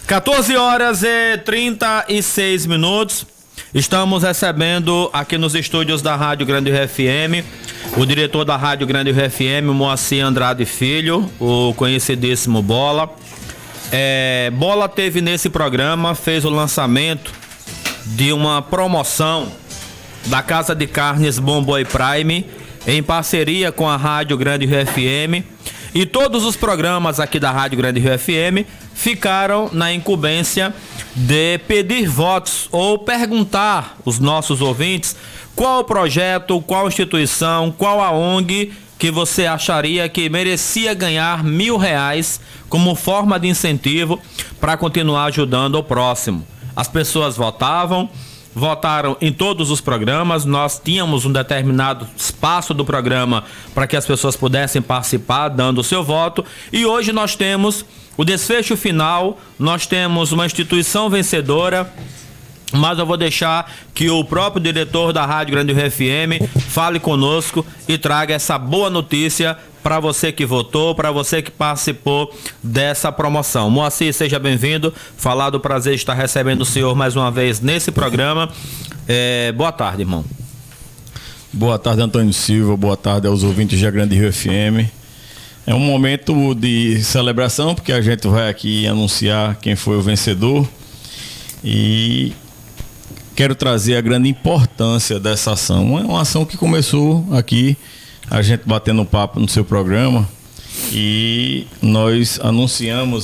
14 horas e 36 minutos. Estamos recebendo aqui nos estúdios da Rádio Grande Rio FM o diretor da Rádio Grande Rio FM, Moacir Andrade Filho, o conhecidíssimo Bola. Bola teve nesse programa, fez o lançamento de uma promoção da Casa de Carnes Bom Boi Prime, em parceria com a Rádio Grande Rio FM. E todos os programas aqui da Rádio Grande Rio FM ficaram na incumbência de pedir votos ou perguntar aos nossos ouvintes qual o projeto, qual instituição, qual a ONG que você acharia que merecia ganhar R$1.000 como forma de incentivo para continuar ajudando o próximo. As pessoas votaram em todos os programas. Nós tínhamos um determinado espaço do programa para que as pessoas pudessem participar, dando o seu voto. E hoje nós temos o desfecho final, nós temos uma instituição vencedora, mas eu vou deixar que o próprio diretor da Rádio Grande Rio FM fale conosco e traga essa boa notícia para você que votou, para você que participou dessa promoção. Moacir, seja bem-vindo. Falar do prazer de estar recebendo o senhor mais uma vez nesse programa. Boa tarde, irmão. Boa tarde, Antônio Silva. Boa tarde aos ouvintes da Grande Rio FM. É um momento de celebração, porque a gente vai aqui anunciar quem foi o vencedor. E quero trazer a grande importância dessa ação. É uma ação que começou aqui, a gente batendo papo no seu programa, e nós anunciamos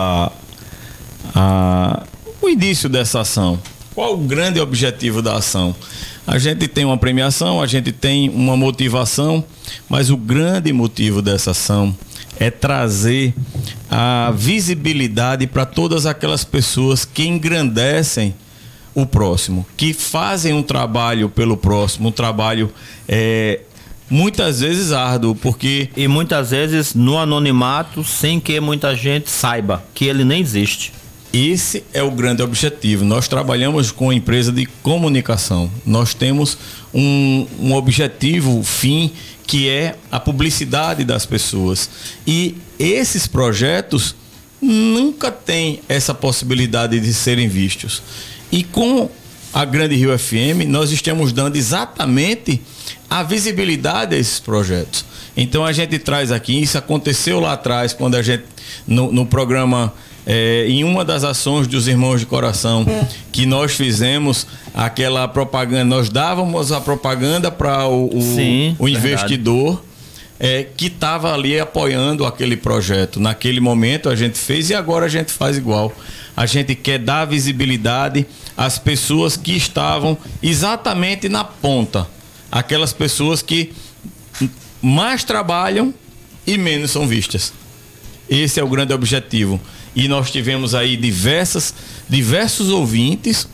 o início dessa ação. Qual o grande objetivo da ação? A gente tem uma premiação, a gente tem uma motivação, mas o grande motivo dessa ação é trazer a visibilidade para todas aquelas pessoas que engrandecem o próximo, que fazem um trabalho pelo próximo, um trabalho muitas vezes árduo, porque... E muitas vezes no anonimato, sem que muita gente saiba que ele nem existe. Esse é o grande objetivo. Nós trabalhamos com empresa de comunicação. Nós temos um objetivo, fim, que é a publicidade das pessoas. E esses projetos nunca têm essa possibilidade de serem vistos. E com a Grande Rio FM, nós estamos dando exatamente a visibilidade a esses projetos. Então a gente traz aqui, isso aconteceu lá atrás, quando a gente, no programa, em uma das ações dos Irmãos de Coração, que nós fizemos aquela propaganda, nós dávamos a propaganda para o investidor que estava ali apoiando aquele projeto. Naquele momento a gente fez, e agora a gente faz igual. A gente quer dar visibilidade às pessoas que estavam exatamente na ponta, aquelas pessoas que mais trabalham e menos são vistas. Esse é o grande objetivo. E nós tivemos aí diversos ouvintes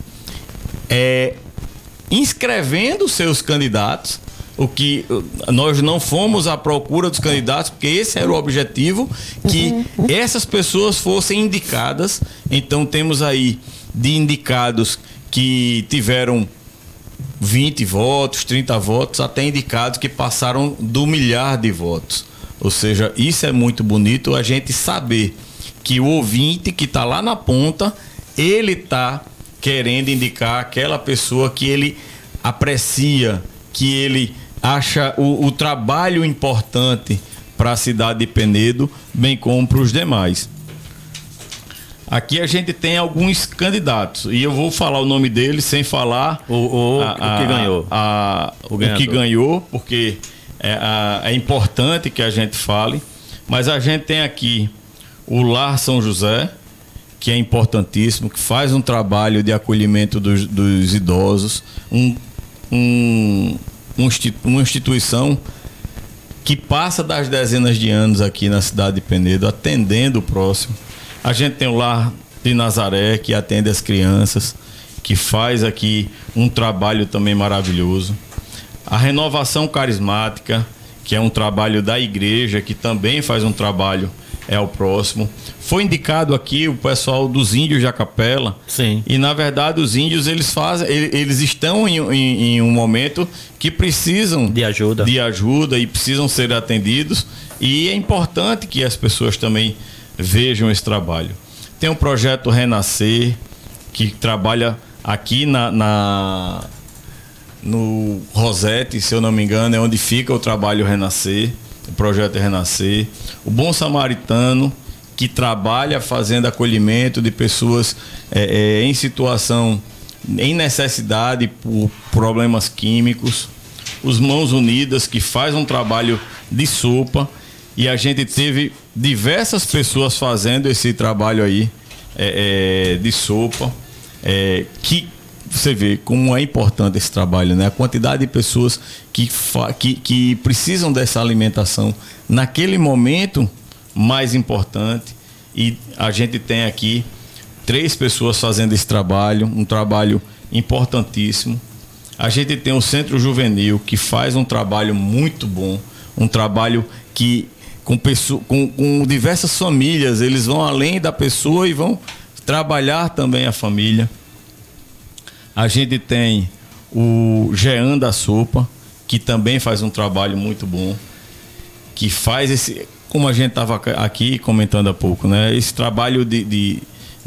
inscrevendo seus candidatos. O que nós não fomos à procura dos candidatos, porque esse era o objetivo, que essas pessoas fossem indicadas. Então temos aí de indicados que tiveram 20 votos, 30 votos, até indicados que passaram do 1 milhar de votos. Ou seja, isso é muito bonito, a gente saber que o ouvinte que está lá na ponta, ele está querendo indicar aquela pessoa que ele aprecia, que ele acha o trabalho importante para a cidade de Penedo, bem como para os demais. Aqui a gente tem alguns candidatos, e eu vou falar o nome deles sem falar o que ganhou. O que ganhou, porque é importante que a gente fale. Mas a gente tem aqui o Lar São José, que é importantíssimo, que faz um trabalho de acolhimento dos idosos, uma instituição que passa das dezenas de anos aqui na cidade de Penedo, atendendo o próximo. A gente tem o Lar de Nazaré, que atende as crianças, que faz aqui um trabalho também maravilhoso. A Renovação Carismática, que é um trabalho da igreja, que também faz um trabalho ao próximo. Foi indicado aqui o pessoal dos índios da Capela. Sim. E na verdade os índios eles estão em um momento que precisam de ajuda e precisam ser atendidos, e é importante que as pessoas também vejam esse trabalho. Tem o projeto Renascer, que trabalha aqui no Rosete, se eu não me engano, é onde fica o trabalho Renascer, o projeto Renascer. O Bom Samaritano, que trabalha fazendo acolhimento de pessoas em situação, em necessidade por problemas químicos. Os Mãos Unidas, que faz um trabalho de sopa, e a gente teve diversas pessoas fazendo esse trabalho aí de sopa, que você vê como é importante esse trabalho, né? A quantidade de pessoas que precisam dessa alimentação naquele momento mais importante, e a gente tem aqui 3 pessoas fazendo esse trabalho, um trabalho importantíssimo. A gente tem o Centro Juvenil, que faz um trabalho muito bom, um trabalho que com diversas famílias, eles vão além da pessoa e vão trabalhar também a família. A gente tem o Jean da Sopa, que também faz um trabalho muito bom, que faz esse, como a gente estava aqui comentando há pouco, né? Esse trabalho de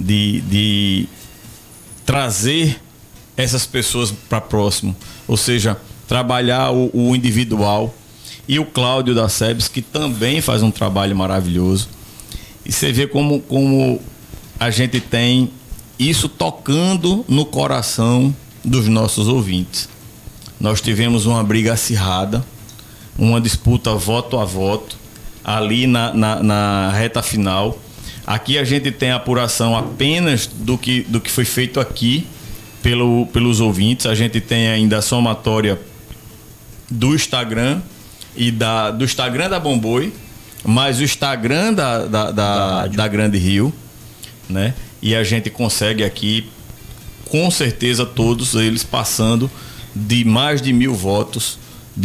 trazer essas pessoas para próximo, ou seja, trabalhar o individual. E o Cláudio da SEBS, que também faz um trabalho maravilhoso. E você vê como a gente tem isso tocando no coração dos nossos ouvintes. Nós tivemos uma briga acirrada, uma disputa voto a voto, ali na reta final. Aqui a gente tem a apuração apenas do que foi feito aqui pelos ouvintes. A gente tem ainda a somatória do Instagram e do Instagram da Bomboi, mais o Instagram da Grande Rio, né? E a gente consegue aqui, com certeza, todos eles passando de mais de 1.000 votos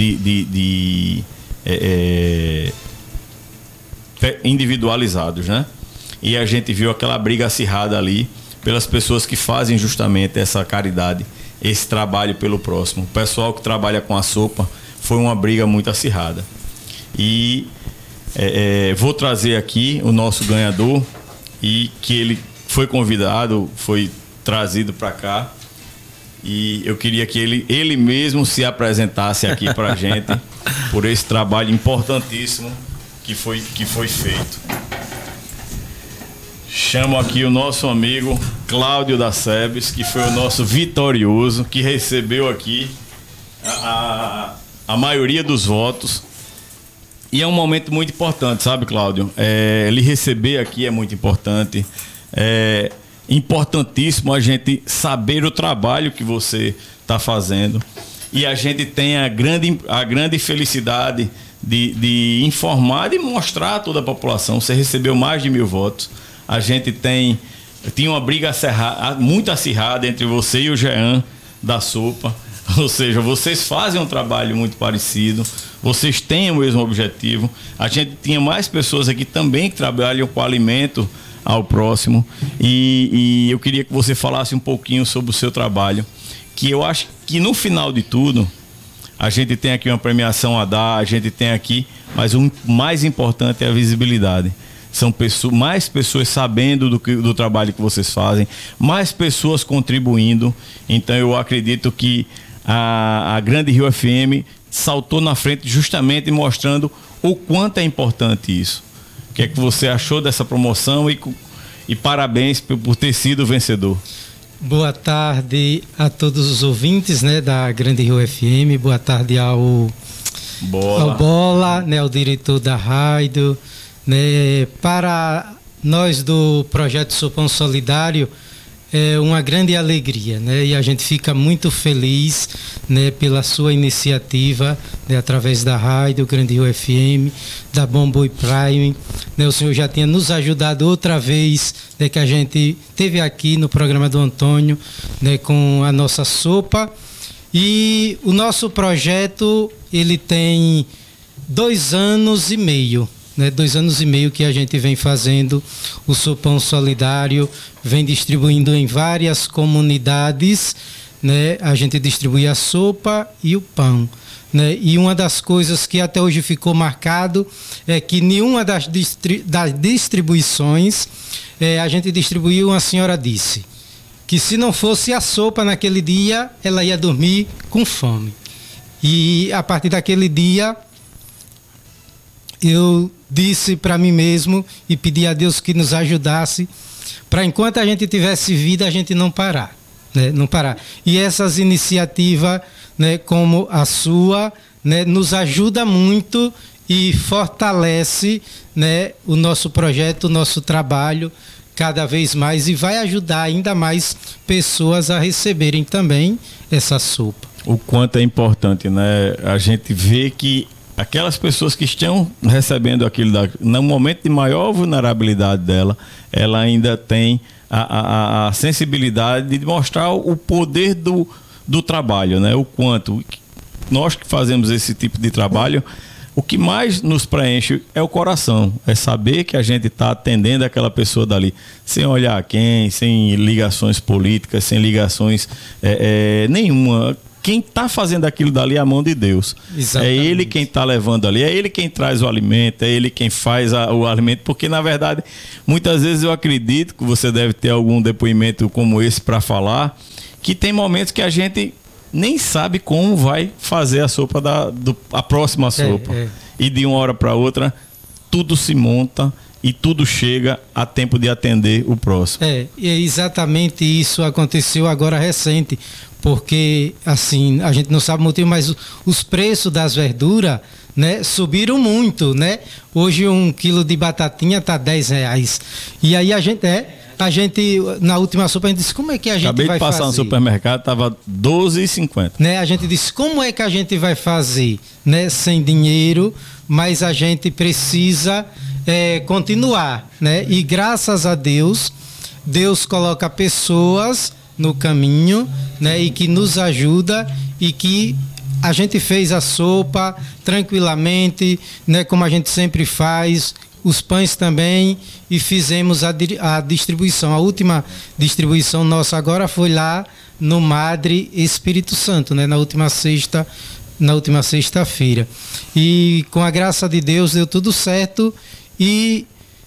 individualizados, né? E a gente viu aquela briga acirrada ali pelas pessoas que fazem justamente essa caridade, esse trabalho pelo próximo. O pessoal que trabalha com a sopa, foi uma briga muito acirrada. E vou trazer aqui o nosso ganhador, e que ele foi convidado, foi trazido para cá, e eu queria que ele mesmo se apresentasse aqui para a gente por esse trabalho importantíssimo que foi feito. Chamo aqui o nosso amigo Cláudio da SEBS, que foi o nosso vitorioso, que recebeu aqui a maioria dos votos. E é um momento muito importante, sabe, Cláudio? Ele receber aqui é muito importante. É importantíssimo a gente saber o trabalho que você está fazendo. E a gente tem a grande felicidade de informar, de mostrar a toda a população. Você recebeu mais de 1.000 votos. A gente tinha uma briga muito acirrada entre você e o Jean da Sopa. Ou seja, vocês fazem um trabalho muito parecido, vocês têm o mesmo objetivo. A gente tinha mais pessoas aqui também que trabalham com alimento ao próximo, e eu queria que você falasse um pouquinho sobre o seu trabalho, que eu acho que no final de tudo a gente tem aqui uma premiação a dar, a gente tem aqui, mas o mais importante é a visibilidade. São mais pessoas sabendo do trabalho que vocês fazem, mais pessoas contribuindo. Então eu acredito que a Grande Rio FM saltou na frente justamente mostrando o quanto é importante isso. O que é que você achou dessa promoção, e parabéns por ter sido vencedor. Boa tarde a todos os ouvintes, né, da Grande Rio FM. Boa tarde ao Bola, né, o diretor da rádio, né. Para nós do Projeto Sopão Solidário, é uma grande alegria, né? E a gente fica muito feliz, né, pela sua iniciativa, né, através da rádio Grande Rio FM, da Bomboi Prime, né? O senhor já tinha nos ajudado outra vez, né, que a gente teve aqui no programa do Antônio, né, com a nossa sopa. E o nosso projeto, ele tem 2 anos e meio, né, 2 anos e meio que a gente vem fazendo o Sopão Solidário, vem distribuindo em várias comunidades, né, a gente distribui a sopa e o pão. Né? E uma das coisas que até hoje ficou marcado é que nenhuma das distribuições a gente distribuiu, uma senhora disse que se não fosse a sopa naquele dia, ela ia dormir com fome. E a partir daquele dia, eu disse para mim mesmo e pedi a Deus que nos ajudasse para, enquanto a gente tivesse vida, a gente não parar. Né? Não parar. E essas iniciativas, né, como a sua, né, nos ajuda muito e fortalece, né, o nosso projeto, o nosso trabalho cada vez mais, e vai ajudar ainda mais pessoas a receberem também essa sopa. O quanto é importante, né? A gente vê que aquelas pessoas que estão recebendo aquilo no momento de maior vulnerabilidade dela, ela ainda tem a sensibilidade de mostrar o poder do trabalho, né? O quanto nós que fazemos esse tipo de trabalho, o que mais nos preenche é o coração, é saber que a gente está atendendo aquela pessoa dali, sem olhar quem, sem ligações políticas, sem ligações nenhuma. Quem está fazendo aquilo dali é a mão de Deus. Exatamente. É Ele quem está levando ali, é Ele quem traz o alimento, é Ele quem faz o alimento, porque na verdade, muitas vezes eu acredito que você deve ter algum depoimento como esse para falar, que tem momentos que a gente nem sabe como vai fazer a sopa a próxima sopa. E de uma hora para outra, tudo se monta e tudo chega a tempo de atender o próximo. E exatamente isso aconteceu agora recente, porque assim, a gente não sabe o motivo, mas os preços das verduras, né, subiram muito, né? Hoje 1 quilo de batatinha tá R$10. E aí a gente na última sopa, a gente disse, como é que a gente vai fazer? Acabei de passar no supermercado, tava R$12,50. Né? A gente disse, como é que a gente vai fazer, né? Sem dinheiro, mas a gente precisa continuar, né? E graças a Deus, Deus coloca pessoas no caminho, né? E que nos ajuda, e que a gente fez a sopa tranquilamente, né? Como a gente sempre faz, os pães também, e fizemos a distribuição. A última distribuição nossa agora foi lá no Madre Espírito Santo, né? Na última sexta-feira. E com a graça de Deus deu tudo certo, e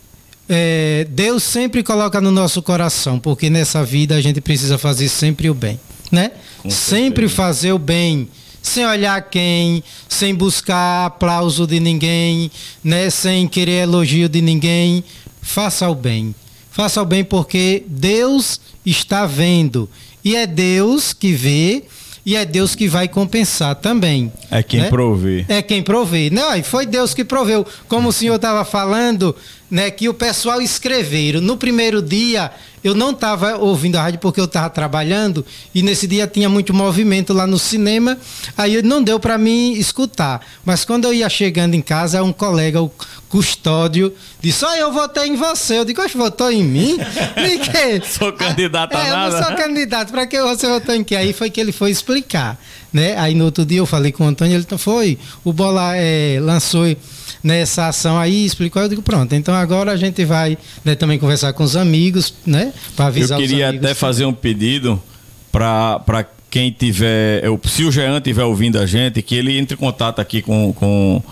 Deus sempre coloca no nosso coração, porque nessa vida a gente precisa fazer sempre o bem, né? Sempre fazer o bem, sem olhar quem, sem buscar aplauso de ninguém, né? Sem querer elogio de ninguém. Faça o bem. Faça o bem, porque Deus está vendo. E é Deus que vê, e é Deus que vai compensar também. É quem, né? Provê. É quem provê. Não, e foi Deus que proveu. Como o senhor estava falando, né, que o pessoal escreveram. No primeiro dia, eu não estava ouvindo a rádio porque eu estava trabalhando, e nesse dia tinha muito movimento lá no cinema, aí não deu para mim escutar. Mas quando eu ia chegando em casa, um colega, o Custódio, disse, eu votei em você. Eu digo, votou em mim? Sou candidato a nada? Eu não sou candidato, para que você votou em quê? Aí foi que ele foi explicar, né? Aí no outro dia eu falei com o Antônio, ele foi, o Bola lançou nessa ação aí, explicou, eu digo, pronto, então agora a gente vai, né, também conversar com os amigos, né, para avisar os amigos. Eu queria até fazer um pedido para quem tiver, se o Jean estiver ouvindo a gente, que ele entre em contato aqui com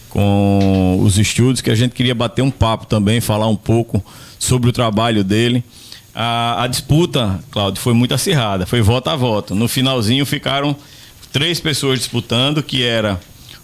os estúdios, que a gente queria bater um papo também, falar um pouco sobre o trabalho dele. A disputa, Cláudio, foi muito acirrada, foi voto a voto. No finalzinho ficaram 3 pessoas disputando, que era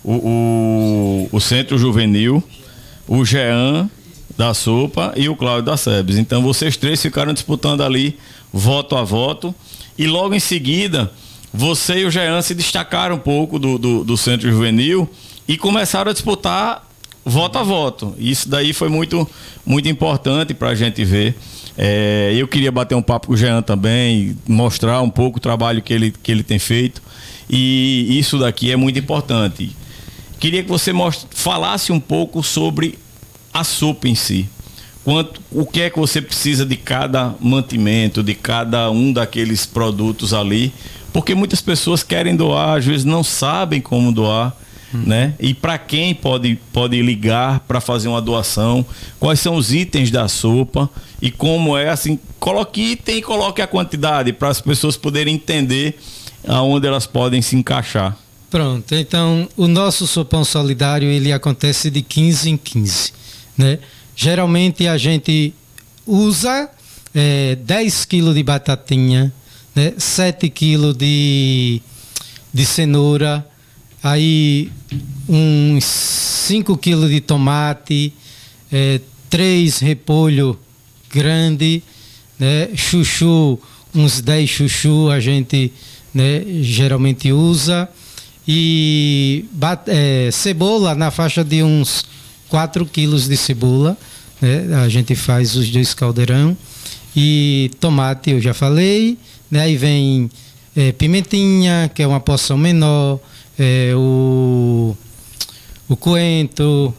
o Centro Juvenil, o Jean da Sopa e o Cláudio da SEBS. Então vocês 3 ficaram disputando ali voto a voto, e logo em seguida você e o Jean se destacaram um pouco do Centro Juvenil e começaram a disputar voto a voto. Isso daí foi muito, muito importante para a gente ver. Eu queria bater um papo com o Jean também, mostrar um pouco o trabalho que ele tem feito, e isso daqui é muito importante. Queria que você falasse um pouco sobre a sopa em si. O que é que você precisa de cada mantimento, de cada um daqueles produtos ali, porque muitas pessoas querem doar, às vezes não sabem como doar, né? E para quem pode ligar para fazer uma doação, quais são os itens da sopa e como é assim, coloque item e coloque a quantidade para as pessoas poderem entender aonde elas podem se encaixar. Pronto, então o nosso sopão solidário ele acontece de 15 em 15, né? Geralmente a gente usa 10 quilos de batatinha, né? 7 quilos de cenoura, aí uns 5 quilos de tomate, 3 repolho grande, né? Chuchu, uns 10 chuchu a gente, né, geralmente usa, e cebola na faixa de uns 4 quilos de cebola, né? A gente faz os 2 caldeirão, e tomate eu já falei, né? Aí vem pimentinha, que é uma porção menor, o coentro,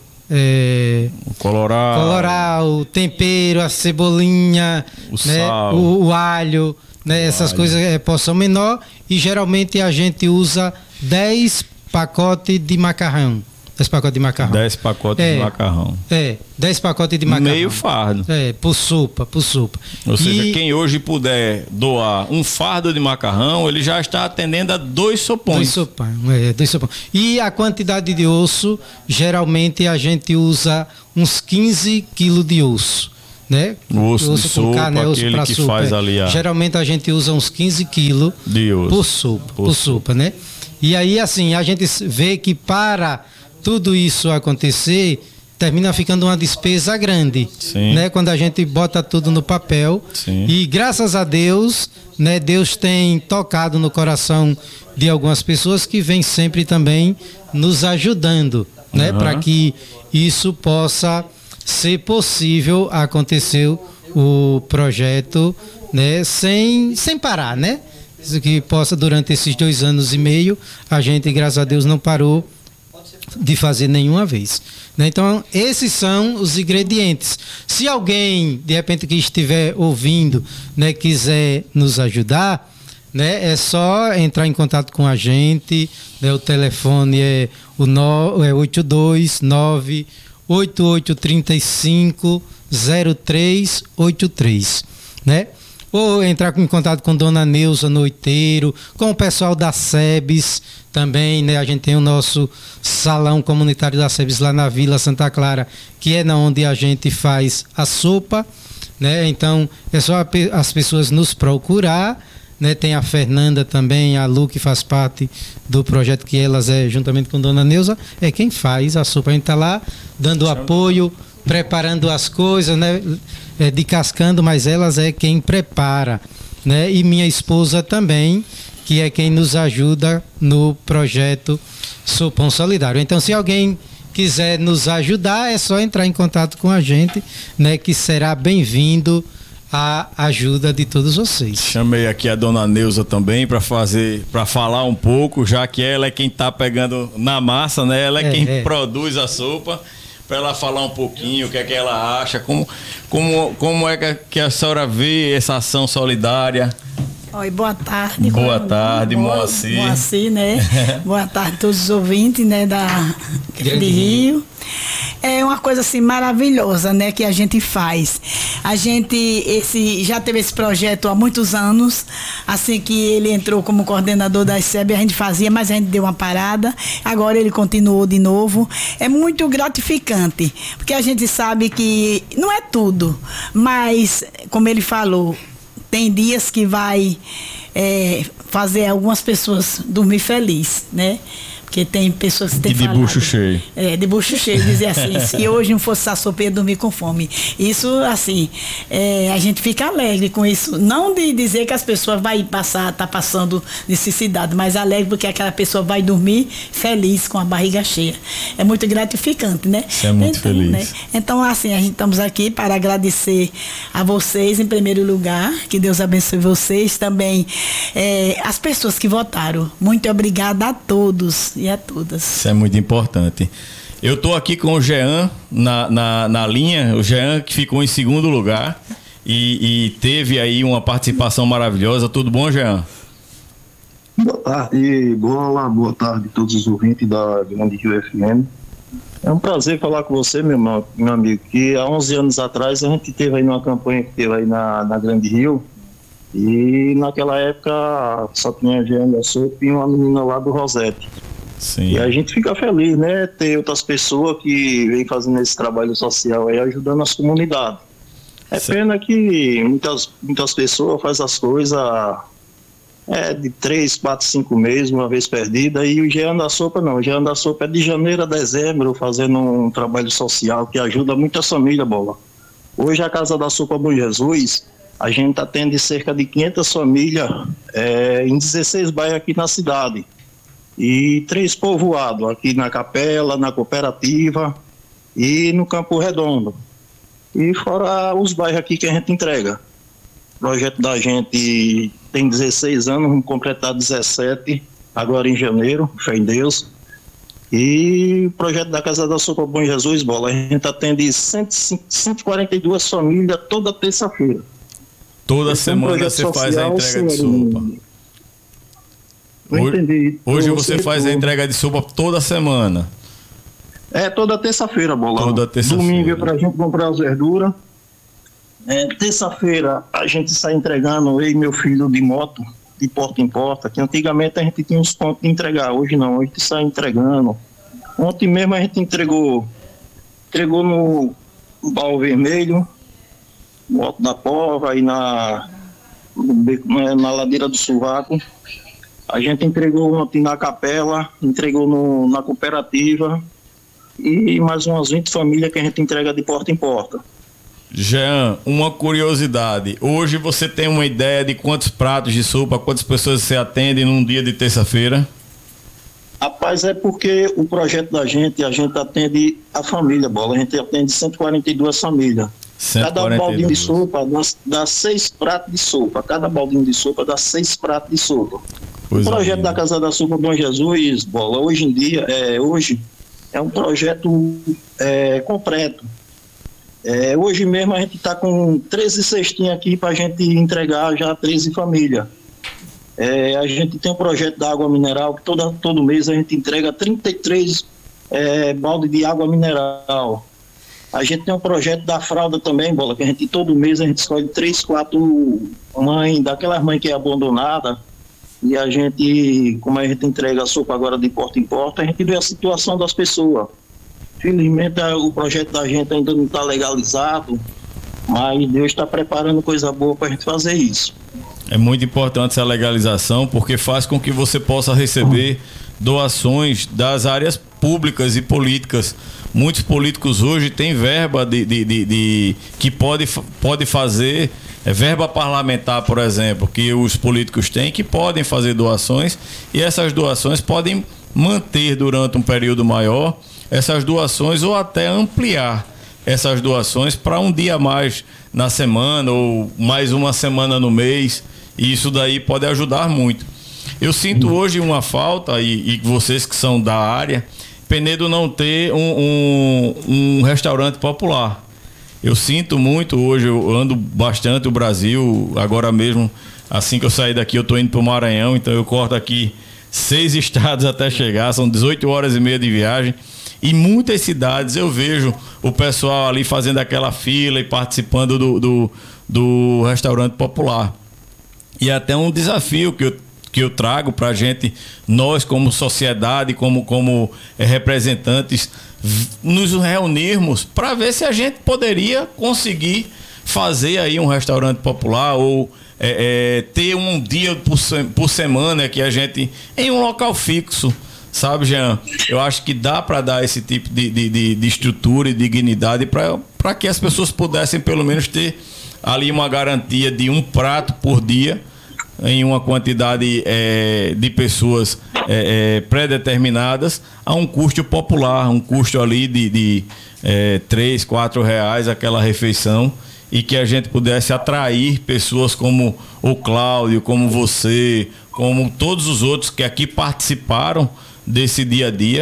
o colorau, tempero, a cebolinha, o sal, o alho, né? Essas coisas é porção menor, e geralmente a gente usa 10 pacotes de macarrão. 10 pacotes de macarrão. 10 pacotes de macarrão. 10 pacotes de macarrão. Meio fardo. Por sopa. Ou seja, quem hoje puder doar um fardo de macarrão, ele já está atendendo a 2 sopões. 2 sopões. E a quantidade de osso, geralmente a gente usa uns 15 quilos de osso, né? O osso de sopa, carne, aquele que sopa, faz ali geralmente a gente usa uns 15 quilos de osso por sopa, né? E aí, assim, a gente vê que para tudo isso acontecer, termina ficando uma despesa grande, né? Quando a gente bota tudo no papel. Sim. E graças a Deus, né? Deus tem tocado no coração de algumas pessoas que vêm sempre também nos ajudando, né? Para que isso possa ser possível acontecer o projeto, né? Sem parar, né? Que possa, durante esses 2 anos e meio, a gente, graças a Deus, não parou de fazer nenhuma vez, né? Então, esses são os ingredientes. Se alguém, de repente, que estiver ouvindo, né, quiser nos ajudar, né, é só entrar em contato com a gente, né? O telefone é o 829-8835-0383, né? Ou entrar em contato com Dona Neuza Noiteiro, com o pessoal da SEBS também, né? A gente tem o nosso salão comunitário da SEBS lá na Vila Santa Clara, que é onde a gente faz a sopa, né? Então é só as pessoas nos procurar, né? Tem a Fernanda também, a Lu, que faz parte do projeto, que elas juntamente com Dona Neuza, é quem faz a sopa. A gente está lá dando apoio, preparando as coisas, né? Descascando, mas elas é quem prepara, né? E minha esposa também, que é quem nos ajuda no projeto Sopão Solidário. Então, se alguém quiser nos ajudar, é só entrar em contato com a gente, né? Que será bem-vindo a ajuda de todos vocês. Chamei aqui a Dona Neuza também para falar um pouco, já que ela é quem está pegando na massa, né? Ela é quem produz a sopa. Para ela falar um pouquinho o que é que ela acha, como é que a senhora vê essa ação solidária. Oi, boa tarde. Boa tarde, Moacir. Moacir, né? Boa tarde a todos os ouvintes, né, de Rio. É uma coisa assim maravilhosa, né, que a gente faz. A gente já teve esse projeto há muitos anos. Assim que ele entrou como coordenador da SEB, a gente fazia, mas a gente deu uma parada. Agora ele continuou de novo. É muito gratificante, porque a gente sabe que não é tudo, mas como ele falou, tem dias que vai fazer algumas pessoas dormir feliz, né? Porque tem pessoas que têm falado... de bucho cheio. De bucho cheio, dizer assim, se hoje não fosse sopa, ia dormir com fome. Isso, assim, a gente fica alegre com isso. Não de dizer que as pessoas vão tá passando necessidade, mas alegre porque aquela pessoa vai dormir feliz, com a barriga cheia. É muito gratificante, né? Isso é muito feliz. Né? Então, assim, a gente estamos aqui para agradecer a vocês, em primeiro lugar, que Deus abençoe vocês, também as pessoas que votaram. Muito obrigada a todos e a todas. Isso é muito importante. Eu estou aqui com o Jean na linha, o Jean que ficou em segundo lugar e teve aí uma participação maravilhosa. Tudo bom, Jean? Boa tarde, Bola. Boa tarde a todos os ouvintes da Grande Rio FM. É um prazer falar com você, meu amigo, que há 11 anos atrás a gente teve aí numa campanha que teve aí na Grande Rio, e naquela época só tinha a Jeane da Sopa e uma menina lá do Rosete. Sim. E a gente fica feliz, né, ter outras pessoas que vêm fazendo esse trabalho social aí, ajudando as comunidades. É pena que muitas pessoas fazem as coisas de 3, 4, 5 meses, uma vez perdida, e o Jeane da Sopa não. O Jeane da Sopa é de janeiro a dezembro, fazendo um trabalho social que ajuda muitas famílias, Bola. Hoje a Casa da Sopa Bom Jesus, a gente atende cerca de 500 famílias em 16 bairros aqui na cidade. E 3 povoados, aqui na Capela, na Cooperativa e no Campo Redondo. E fora os bairros aqui que a gente entrega. O projeto da gente tem 16 anos, vamos completar 17 agora em janeiro, fé em Deus. E o projeto da Casa da Sopa Bom Jesus, Bola, a gente atende 142 famílias toda terça-feira. Toda semana você faz a entrega de sopa. Não entendi. Hoje você faz a entrega de sopa toda semana. Toda terça-feira, Bola. Toda terça-feira. Domingo é pra gente comprar as verduras. Terça-feira a gente sai entregando, eu e meu filho, de moto, de porta em porta, que antigamente a gente tinha uns pontos de entregar, hoje não, hoje a gente sai entregando. Ontem mesmo a gente entregou no Baú Vermelho, no Alto da Pova e na Ladeira do Sovaco. A gente entregou ontem na Capela, entregou na Cooperativa e mais umas 20 famílias que a gente entrega de porta em porta. Jean, uma curiosidade. Hoje você tem uma ideia de quantos pratos de sopa, quantas pessoas você atende num dia de terça-feira? Rapaz, é porque o projeto da gente, a gente atende a família, Bola. A gente atende 142 famílias. 142. Cada baldinho de sopa dá 6 pratos de sopa. Cada baldinho de sopa dá 6 pratos de sopa. O projeto da Casa da Sopa Bom Jesus, Bola, hoje em dia, hoje é um projeto completo. Hoje mesmo a gente está com 13 cestinhas aqui para a gente entregar já 13 famílias. A gente tem um projeto da água mineral que todo mês a gente entrega 33 balde de água mineral. A gente tem um projeto da fralda também, Bola, que todo mês a gente escolhe 3, 4 mães, daquelas mães que é abandonada, e a gente, como a gente entrega a sopa agora de porta em porta, a gente vê a situação das pessoas. Felizmente o projeto da gente ainda não está legalizado, mas Deus está preparando coisa boa para a gente fazer isso. É muito importante essa legalização, porque faz com que você possa receber doações das áreas públicas e políticas. Muitos políticos hoje têm verba que pode fazer, verba parlamentar, por exemplo, que os políticos têm, que podem fazer doações, e essas doações podem manter durante um período maior essas doações, ou até ampliar essas doações para um dia a mais na semana ou mais uma semana no mês, e isso daí pode ajudar muito. Eu sinto hoje uma falta, e vocês que são da área, Penedo não ter um restaurante popular. Eu sinto muito hoje, eu ando bastante o Brasil, agora mesmo, assim que eu sair daqui eu estou indo para o Maranhão, então eu corto aqui 6 estados até chegar, são 18 horas e meia de viagem. E muitas cidades eu vejo o pessoal ali fazendo aquela fila e participando do restaurante popular. E é até um desafio que eu trago para a gente, nós como sociedade, como representantes, nos reunirmos para ver se a gente poderia conseguir fazer aí um restaurante popular, ou ter um dia por semana que a gente, em um local fixo. Sabe, Jean? Eu acho que dá para dar esse tipo de estrutura e dignidade para que as pessoas pudessem pelo menos ter ali uma garantia de um prato por dia em uma quantidade de pessoas pré-determinadas a um custo popular, um custo ali de 3, 4 reais aquela refeição, e que a gente pudesse atrair pessoas como o Cláudio, como você, como todos os outros que aqui participaram desse dia a dia,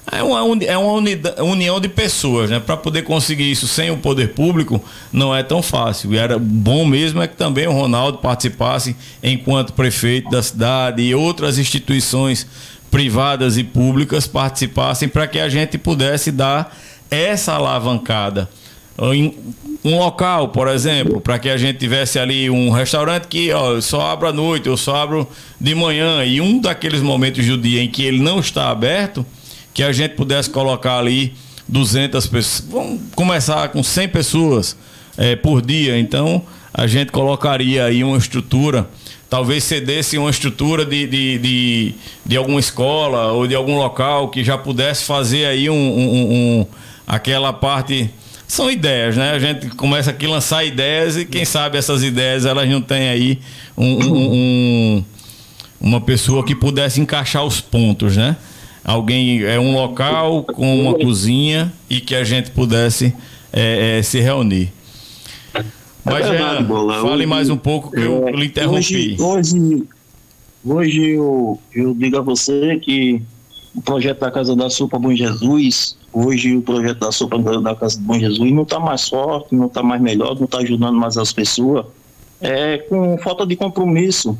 É uma união de pessoas, né? Para poder conseguir isso sem o poder público não é tão fácil. E era bom mesmo é que também o Ronaldo participasse enquanto prefeito da cidade e outras instituições privadas e públicas participassem para que a gente pudesse dar essa alavancada. Em um local, por exemplo, para que a gente tivesse ali um restaurante que só abre à noite ou só abre de manhã, e um daqueles momentos do dia em que ele não está aberto, que a gente pudesse colocar ali 200 pessoas. Vamos começar com 100 pessoas por dia. Então a gente colocaria aí uma estrutura, talvez cedesse uma estrutura de alguma escola ou de algum local que já pudesse fazer aí aquela parte. São ideias, né? A gente começa aqui a lançar ideias e quem sabe essas ideias elas não têm aí uma pessoa que pudesse encaixar os pontos, né? Alguém, um local com uma cozinha e que a gente pudesse se reunir. Mas verdade, fale mais um pouco que eu lhe interrompi. Hoje eu digo a você que o projeto da Casa da Sopa Bom Jesus, hoje o projeto da Sopa da Casa do Bom Jesus não está mais forte, não está mais melhor, não está ajudando mais as pessoas, com falta de compromisso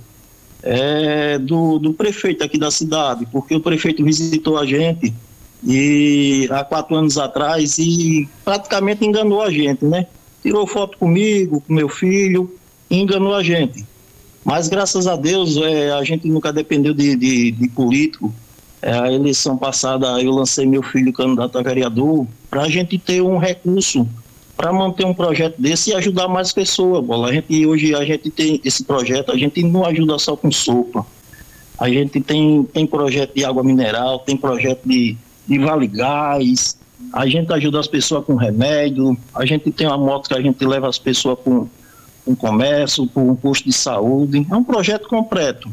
do prefeito aqui da cidade, porque o prefeito visitou a gente há 4 anos atrás e praticamente enganou a gente, né? Tirou foto comigo, com meu filho, e enganou a gente. Mas graças a Deus a gente nunca dependeu de político. A eleição passada eu lancei meu filho candidato a vereador para a gente ter um recurso para manter um projeto desse e ajudar mais pessoas. Hoje a gente tem esse projeto, a gente não ajuda só com sopa. A gente tem projeto de água mineral, tem projeto de vale gás, a gente ajuda as pessoas com remédio, a gente tem uma moto que a gente leva as pessoas com comércio, com um posto de saúde. É um projeto completo.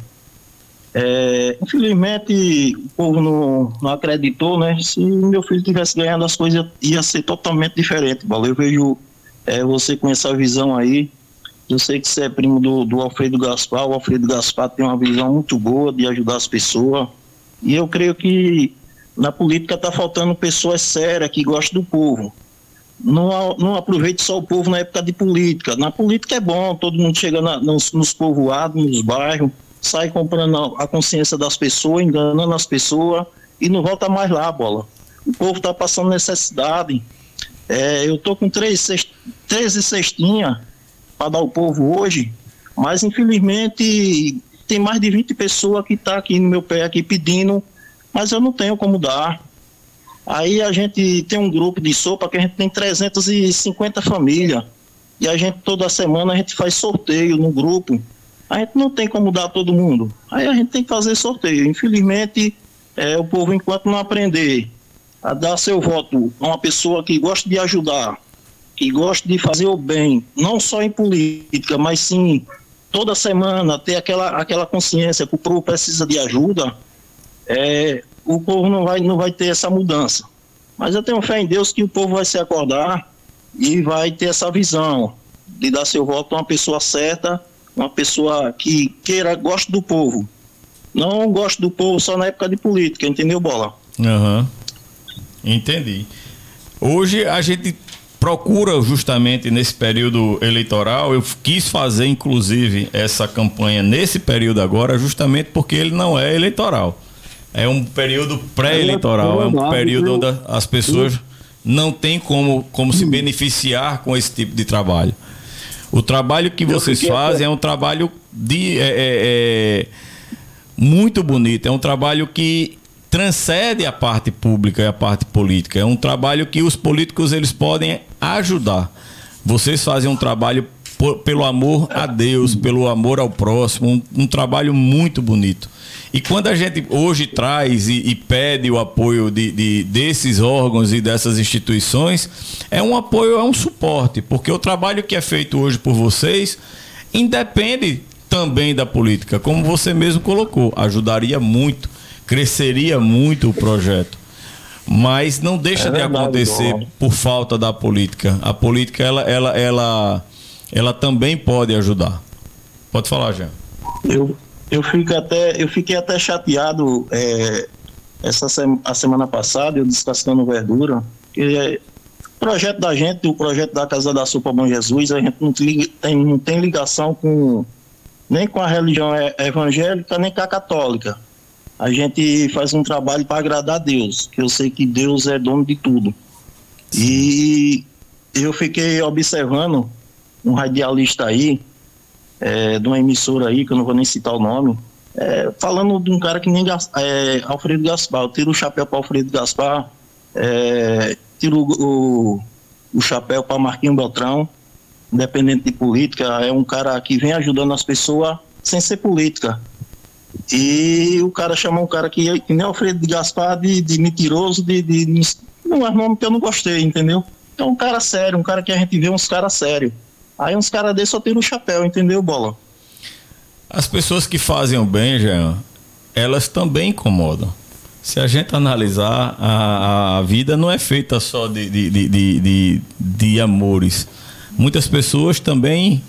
Infelizmente o povo não acreditou, né? Se meu filho tivesse ganhado as coisas ia ser totalmente diferente. Eu vejo você com essa visão aí. Eu sei que você é primo do Alfredo Gaspar. O Alfredo Gaspar tem uma visão muito boa de ajudar as pessoas, e eu creio que na política está faltando pessoas sérias que gostam do povo. Não aproveite só o povo na época de política. Na política é bom, todo mundo chega nos povoados, nos bairros, sai comprando a consciência das pessoas, enganando as pessoas e não volta mais lá, bola. O povo está passando necessidade. Eu estou com 13 cestinhas para dar ao povo hoje, mas infelizmente tem mais de 20 pessoas que estão aqui no meu pé aqui pedindo, mas eu não tenho como dar. Aí a gente tem um grupo de sopa que a gente tem 350 famílias, e a gente toda semana a gente faz sorteio no grupo. A gente não tem como dar a todo mundo. Aí a gente tem que fazer sorteio. Infelizmente, o povo, enquanto não aprender a dar seu voto a uma pessoa que gosta de ajudar, que gosta de fazer o bem, não só em política, mas sim toda semana ter aquela consciência que o povo precisa de ajuda, o povo não vai ter essa mudança. Mas eu tenho fé em Deus que o povo vai se acordar e vai ter essa visão de dar seu voto a uma pessoa certa, uma pessoa que goste do povo. Não goste do povo só na época de política, entendeu, Bola? Entendi. Hoje a gente procura justamente nesse período eleitoral, eu quis fazer inclusive essa campanha nesse período agora, justamente porque ele não é eleitoral. É um período pré-eleitoral, é um período onde as pessoas não têm como se beneficiar com esse tipo de trabalho. O trabalho que vocês fazem é um trabalho muito bonito, é um trabalho que transcende a parte pública e a parte política. É um trabalho que os políticos eles podem ajudar. Vocês fazem um trabalho pelo amor a Deus, pelo amor ao próximo, um trabalho muito bonito. E quando a gente hoje traz e pede o apoio desses órgãos e dessas instituições, é um apoio, é um suporte, porque o trabalho que é feito hoje por vocês independe também da política, como você mesmo colocou, ajudaria muito, cresceria muito o projeto, mas não deixa de acontecer por falta da política. A política ela também pode ajudar. Pode falar, Jean. Eu fiquei até chateado a semana passada, eu descascando verdura, que o projeto da gente, o projeto da Casa da Sopa Bom Jesus, a gente não tem ligação nem com a religião evangélica, nem com a católica. A gente faz um trabalho para agradar a Deus, que eu sei que Deus é dono de tudo. Sim. E eu fiquei observando um radialista aí, de uma emissora aí, que eu não vou nem citar o nome, falando de um cara que nem Alfredo Gaspar. Eu tiro o chapéu para Alfredo Gaspar, tiro o chapéu para Marquinhos Beltrão, independente de política, é um cara que vem ajudando as pessoas sem ser política. E o cara chamou um cara que nem Alfredo Gaspar de mentiroso, não é nome que eu não gostei, entendeu? É um cara sério, um cara que a gente vê uns caras sérios. Aí uns caras desses só tiram o chapéu, entendeu, Bola? As pessoas que fazem o bem, Jean, elas também incomodam. Se a gente analisar, a vida não é feita só de amores. Muitas pessoas também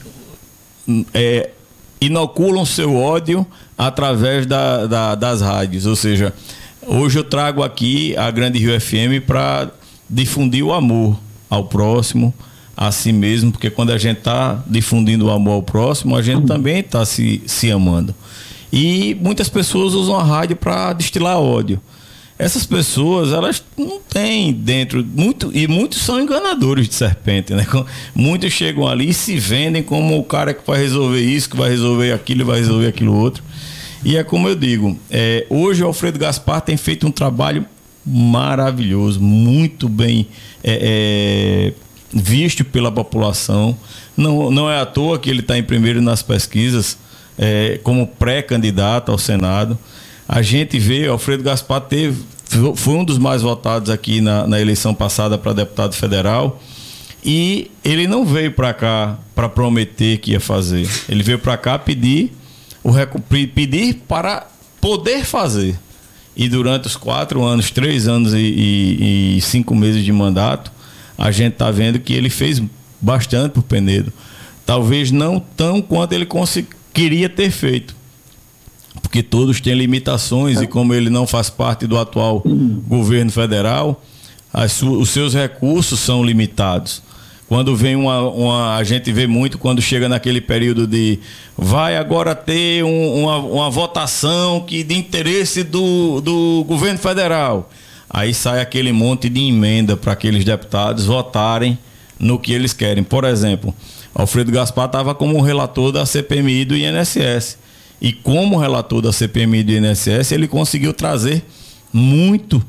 inoculam seu ódio através das rádios. Ou seja, hoje eu trago aqui a Grande Rio FM para difundir o amor ao próximo, a si mesmo, porque quando a gente está difundindo o amor ao próximo, a gente também está se amando. E muitas pessoas usam a rádio para destilar ódio. Essas pessoas, elas não têm dentro, muitos são enganadores de serpente, né? Muitos chegam ali e se vendem como o cara que vai resolver isso, que vai resolver aquilo, vai resolver aquilo outro. E é como eu digo, hoje o Alfredo Gaspar tem feito um trabalho maravilhoso, muito bem visto pela população. Não é à toa que ele está em primeiro nas pesquisas, como pré-candidato ao Senado. A gente vê, Alfredo Gaspar foi um dos mais votados aqui na eleição passada para deputado federal, e ele não veio para cá para prometer que ia fazer. Ele veio para cá pedir para poder fazer. E durante os 4 anos, 3 anos e 5 meses de mandato, a gente está vendo que ele fez bastante por Penedo. Talvez não tão quanto ele queria ter feito, porque todos têm limitações, e como ele não faz parte do atual governo federal, os seus recursos são limitados. Quando vem a gente vê muito quando chega naquele período de vai agora ter uma votação de interesse do governo federal. Aí sai aquele monte de emenda para aqueles deputados votarem no que eles querem. Por exemplo, Alfredo Gaspar estava como relator da CPMI do INSS. E como relator da CPMI do INSS, ele conseguiu trazer muito,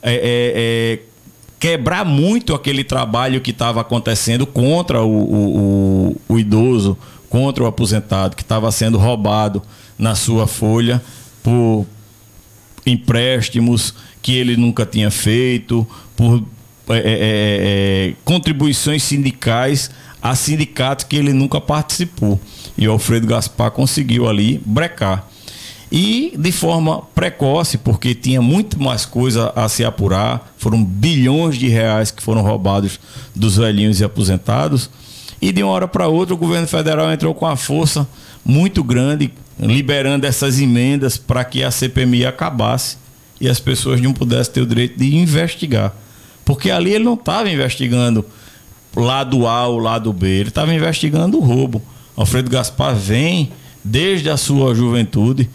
quebrar muito aquele trabalho que estava acontecendo contra o idoso, contra o aposentado, que estava sendo roubado na sua folha por empréstimos que ele nunca tinha feito, por contribuições sindicais a sindicatos que ele nunca participou. E o Alfredo Gaspar conseguiu ali brecar. E de forma precoce, porque tinha muito mais coisa a se apurar. Foram bilhões de reais que foram roubados dos velhinhos e aposentados. E de uma hora para outra o governo federal entrou com uma força muito grande, liberando essas emendas para que a CPMI acabasse e as pessoas não pudessem ter o direito de investigar. Porque ali ele não estava investigando lado A ou lado B, ele estava investigando o roubo. Alfredo Gaspar vem desde a sua juventude,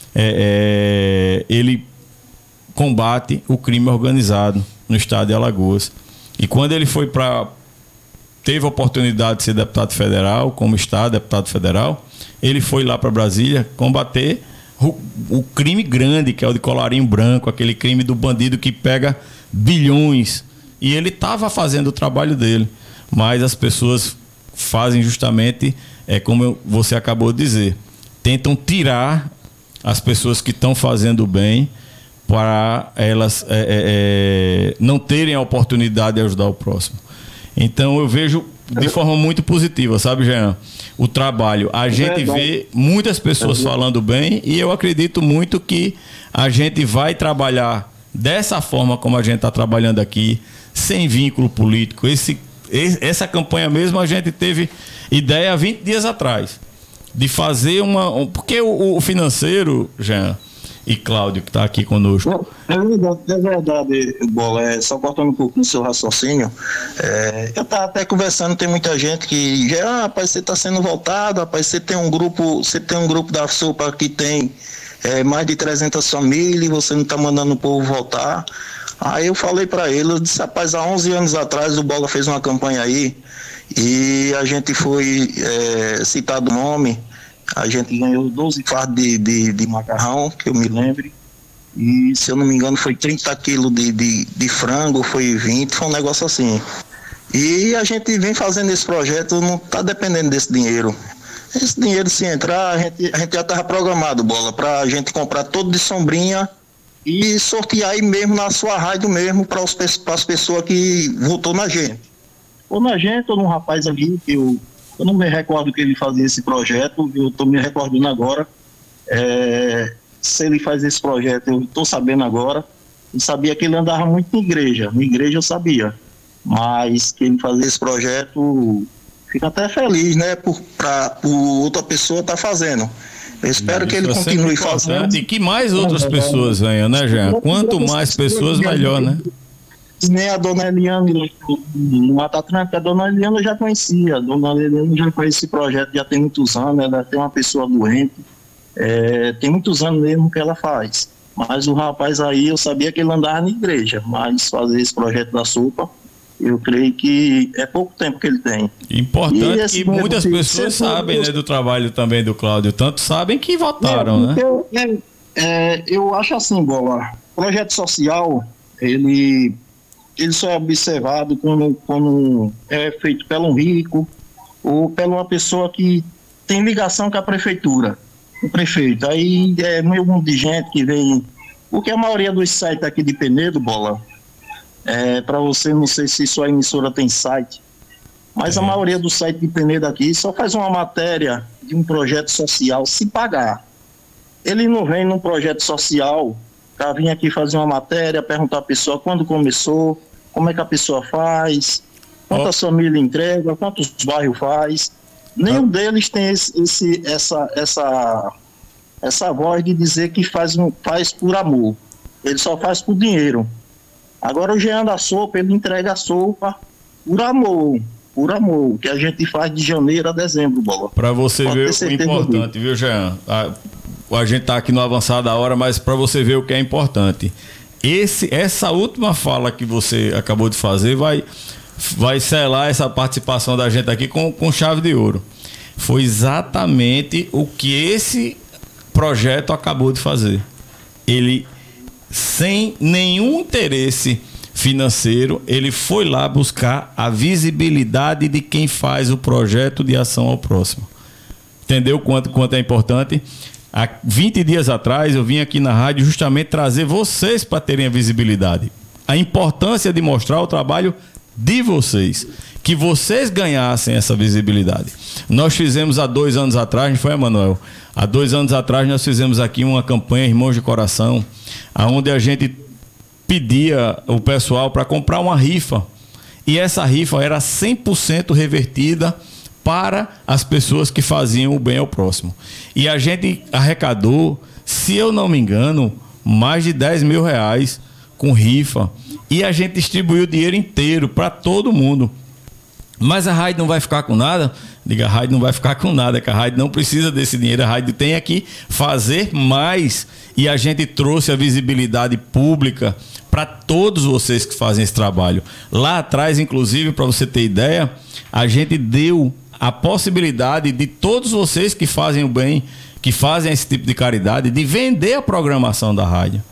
ele combate o crime organizado no estado de Alagoas. E quando ele teve a oportunidade de ser deputado federal, como está deputado federal, ele foi lá para Brasília combater o crime grande, que é o de colarinho branco, aquele crime do bandido que pega bilhões. E ele estava fazendo o trabalho dele, mas as pessoas fazem justamente como você acabou de dizer, tentam tirar as pessoas que estão fazendo o bem para elas não terem a oportunidade de ajudar o próximo. Então eu vejo de forma muito positiva, sabe, Jean? O trabalho, a gente vê muitas pessoas falando bem, e eu acredito muito que a gente vai trabalhar dessa forma como a gente está trabalhando aqui, sem vínculo político. Essa campanha mesmo a gente teve ideia 20 dias atrás de fazer porque o financeiro, Jean, e Cláudio, que está aqui conosco. É verdade, Bola. Só cortando um pouco no seu raciocínio. Eu estava até conversando, tem muita gente que já, rapaz, você está sendo voltado, rapaz, você tem um grupo da sopa que tem mais de 300 famílias, você não está mandando o povo voltar. Aí eu falei para ele, eu disse, rapaz, há 11 anos atrás o Bola fez uma campanha aí e a gente foi citado o nome. A gente ganhou 12 fardos de macarrão, que eu me lembre. E, se eu não me engano, foi 30 quilos de frango, foi 20, foi um negócio assim. E a gente vem fazendo esse projeto, não está dependendo desse dinheiro. Esse dinheiro, se entrar, a gente já estava programado, Bola, para a gente comprar todo de sombrinha e sortear aí mesmo na sua rádio mesmo para as pessoas que votou na gente. Ou na gente, ou num rapaz ali que eu não me recordo que ele fazia esse projeto, eu estou me recordando agora. Se ele faz esse projeto, eu estou sabendo agora. Eu sabia que ele andava muito na igreja eu sabia. Mas que ele fazia esse projeto, fico até feliz, né? Por outra pessoa estar fazendo. Eu espero que ele continue fazendo. E que mais outras pessoas venham, né, Jean? Quanto mais pessoas, melhor, né? Nem a dona Eliane no Matatranca, a dona Eliane eu já conhecia. A dona Eliane já conhece esse projeto, já tem muitos anos, ela tem uma pessoa doente, tem muitos anos mesmo que ela faz. Mas o rapaz aí, eu sabia que ele andava na igreja, mas fazer esse projeto da sopa, eu creio que é pouco tempo que ele tem. Importante que muitas pessoas sabem, né, do trabalho também do Cláudio, tanto sabem que votaram, né? Eu acho assim, Bola, projeto social, ele só é observado quando é feito pelo um rico ou pela uma pessoa que tem ligação com a prefeitura, o prefeito. Aí é meio mundo de gente que vem, porque a maioria dos sites aqui de Penedo, Bola, para você, não sei se sua emissora tem site, mas a maioria do site de Penedo aqui só faz uma matéria de um projeto social se pagar. Ele não vem num projeto social para vir aqui fazer uma matéria, perguntar à pessoa quando começou, como é que a pessoa faz, quantas famílias entrega, quantos bairros faz. Nenhum deles tem essa voz de dizer que faz por amor. Ele só faz por dinheiro. Agora o Jean da Sopa, ele entrega a sopa por amor, que a gente faz de janeiro a dezembro, Bola. Para você ver o importante, viu, Jean? A gente está aqui no avançado da hora, mas para você ver o que é importante. Essa última fala que você acabou de fazer vai selar essa participação da gente aqui com chave de ouro. Foi exatamente o que esse projeto acabou de fazer. Ele, sem nenhum interesse financeiro, ele foi lá buscar a visibilidade de quem faz o projeto de ação ao próximo. Entendeu quanto é importante? Há 20 dias atrás eu vim aqui na rádio justamente trazer vocês para terem a visibilidade. A importância de mostrar o trabalho de vocês. Que vocês ganhassem essa visibilidade. Nós fizemos há 2 anos atrás, não foi, Emanuel? Há 2 anos atrás nós fizemos aqui uma campanha Irmãos de Coração, onde a gente pedia o pessoal para comprar uma rifa. E essa rifa era 100% revertida para as pessoas que faziam o bem ao próximo. E a gente arrecadou, se eu não me engano, mais de 10 mil reais com rifa. E a gente distribuiu o dinheiro inteiro para todo mundo. Mas a rádio não vai ficar com nada? Diga, a rádio não vai ficar com nada, que a rádio não precisa desse dinheiro. A rádio tem aqui fazer mais. E a gente trouxe a visibilidade pública para todos vocês que fazem esse trabalho. Lá atrás, inclusive, para você ter ideia, a gente deu a possibilidade de todos vocês que fazem o bem, que fazem esse tipo de caridade, de vender a programação da rádio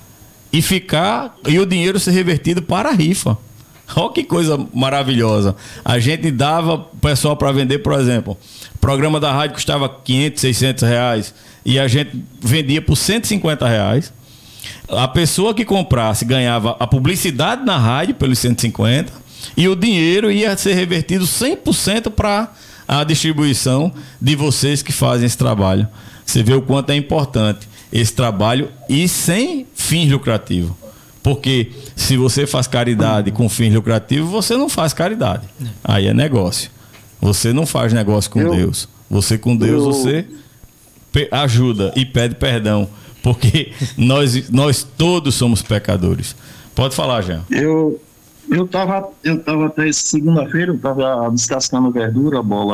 e o dinheiro ser revertido para a rifa. Olha que coisa maravilhosa. A gente dava o pessoal para vender, por exemplo, o programa da rádio custava 500, 600 reais e a gente vendia por 150 reais. A pessoa que comprasse ganhava a publicidade na rádio pelos 150 e o dinheiro ia ser revertido 100% para a distribuição de vocês que fazem esse trabalho. Você vê o quanto é importante esse trabalho e sem fins lucrativos. Porque se você faz caridade com fins lucrativos, você não faz caridade. Aí é negócio. Você não faz negócio com Deus. Você com Deus, você ajuda e pede perdão porque nós todos somos pecadores. Pode falar, Jean. Eu tava até segunda-feira, eu tava descascando verdura, bola,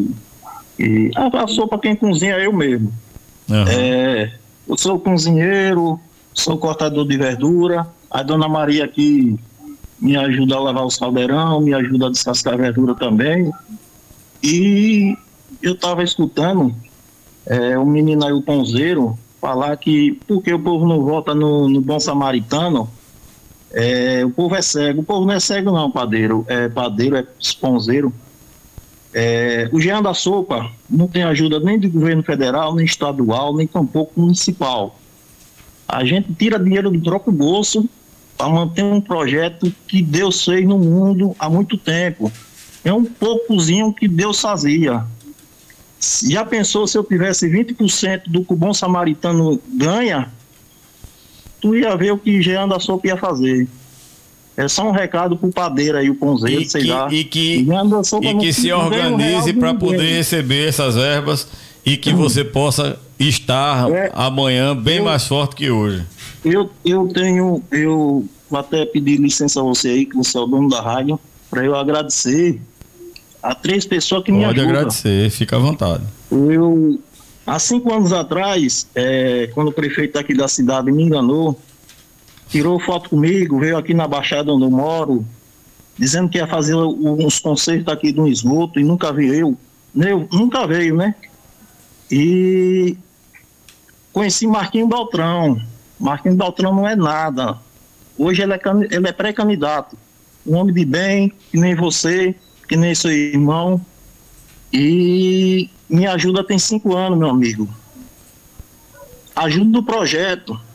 a sopa quem cozinha é eu mesmo. Uhum. Eu sou cozinheiro, sou cortador de verdura, a dona Maria aqui me ajuda a lavar os caldeirão, me ajuda a descascar a verdura também. E eu estava escutando o menino aí, o Ponzeiro, falar que porque o povo não vota no Bom Samaritano, o povo é cego. O povo não é cego não, padeiro. Padeiro, é Ponzeiro. O Jean da Sopa não tem ajuda nem do governo federal, nem estadual, nem tampouco municipal. A gente tira dinheiro do próprio bolso para manter um projeto que Deus fez no mundo há muito tempo. É um poucozinho que Deus fazia. Já pensou se eu tivesse 20% do que o Bom Samaritano ganha? Tu ia ver o que Jean da Sopa ia fazer. É só um recado pro padeiro aí, o Ponzeiro, sei lá. E que se organize para poder receber essas verbas e que você possa estar amanhã bem mais forte que hoje. Eu vou até pedir licença a você aí, que você é o dono da rádio, para eu agradecer a 3 pessoas que me ajudam. Pode agradecer, fica à vontade. Há 5 anos atrás, quando o prefeito aqui da cidade me enganou, tirou foto comigo, veio aqui na Baixada onde eu moro, dizendo que ia fazer uns concertos aqui de um esgoto e nunca veio, nunca veio, né? E conheci Marquinhos Beltrão. Marquinhos Beltrão não é nada. Hoje ele é pré-candidato. Um homem de bem, que nem você, que nem seu irmão. E minha ajuda tem 5 anos, meu amigo. Ajuda do projeto.